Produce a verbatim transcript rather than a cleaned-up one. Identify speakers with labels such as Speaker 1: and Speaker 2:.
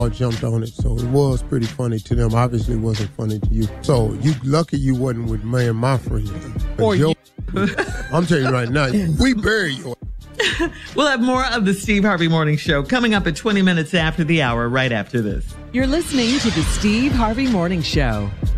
Speaker 1: jumped on it, so it was pretty funny to them. Obviously, it wasn't funny to you. So you lucky you wasn't with me and my friend.
Speaker 2: Or
Speaker 1: your,
Speaker 2: you.
Speaker 1: I'm telling you right now, we bury you.
Speaker 2: We'll have more of the Steve Harvey Morning Show coming up at twenty minutes after the hour, right after this.
Speaker 3: You're listening to the Steve Harvey Morning Show.